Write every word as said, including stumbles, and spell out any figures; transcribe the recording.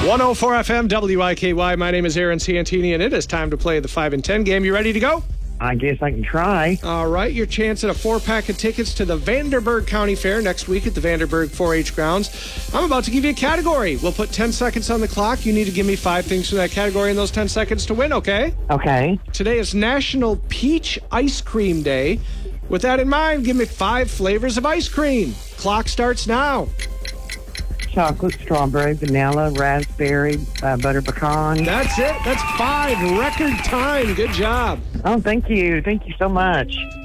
one oh four F M, W I K Y. My name is Aaron Santini, and it is time to play the five and ten game. You ready to go? I guess I can try. All right, your chance at a four-pack of tickets to the Vanderburg County Fair next week at the Vanderburg four H grounds. I'm about to give you a category. We'll put ten seconds on the clock. You need to give me five things from that category in those ten seconds to win, okay? Okay. Today is National Peach Ice Cream Day. With that in mind, give me five flavors of ice cream. Clock starts now. Chocolate, strawberry, vanilla, raspberry, uh, butter pecan. That's it. That's five. Record time. Good job. Oh, thank you. Thank you so much.